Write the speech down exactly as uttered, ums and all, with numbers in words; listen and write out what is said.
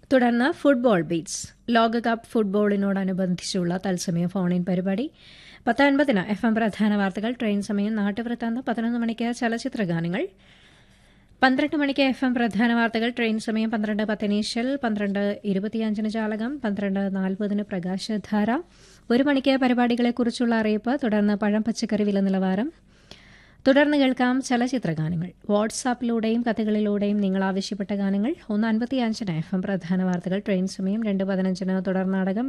തുടർന്ന് football beats. ലോകകപ്പ് ഫുട്ബോളിനോടനുബന്ധിച്ചുള്ള തത്സമയ ഫോൺ ഇൻ പരിപാടി. പത്ത് അൻപതിന് എഫ് എം പ്രധാന വാർത്തകൾ, ട്രെയിൻ സമയം, നാട്ടുവൃത്താന്തം. പതിനൊന്ന് മണിക്ക് ചലച്ചിത്ര ഗാനങ്ങൾ. പന്ത്രണ്ട് മണിക്ക് എഫ് എം പ്രധാന വാർത്തകൾ, ട്രെയിൻ സമയം. പന്ത്രണ്ട് പത്തിന് ഈശൽ, പന്ത്രണ്ട് ഇരുപത്തിയഞ്ചിന് ജാലകം, പന്ത്രണ്ട് നാൽപ്പതിന് പ്രകാശധാര. ഒരു മണിക്ക് പരിപാടികളെക്കുറിച്ചുള്ള അറിയിപ്പ്, തുടർന്ന് പഴം പച്ചക്കറി വില നിലവാരം. തുടർന്ന് കേൾക്കാം ചലച്ചിത്ര ഗാനങ്ങൾ. വാട്സാപ്പിലൂടെയും കത്തുകളിലൂടെയും നിങ്ങൾ ആവശ്യപ്പെട്ട ഗാനങ്ങൾ. ഒന്ന് അൻപത്തിയഞ്ചിന് എഫ് എം പ്രധാന വാർത്തകൾ, ട്രെയിൻ സമയം. രണ്ട് പതിനഞ്ചിന് തുടർ നാടകം